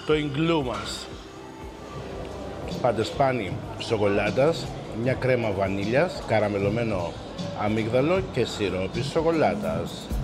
το ιγκλού μας. Παντεσπάνι σοκολάτας, μια κρέμα βανίλιας, καραμελωμένο αμύγδαλο και σιρόπι σοκολάτας.